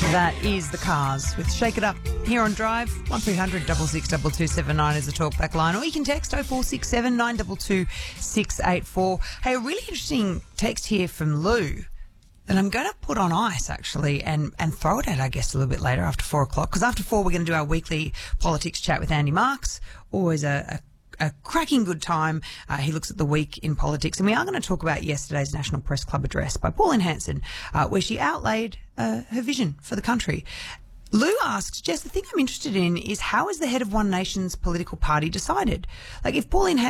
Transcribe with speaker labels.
Speaker 1: That is The Cars with Shake It Up here on Drive. 1300 662279 is the talkback line, or you can text 0467 922 684. Hey, a really interesting text here from Lou that I'm going to put on ice, actually, and throw it at our guest a little bit later after 4 o'clock, because after 4 we're going to do our weekly politics chat with Andy Marks. Always a cracking good time. He looks at the week in politics, and we are going to talk about yesterday's National Press Club address by Pauline Hanson, where she outlaid her vision for the country. Lou asks, Jess, the thing I'm interested in is how is the head of One Nation's political party decided? Like, if Pauline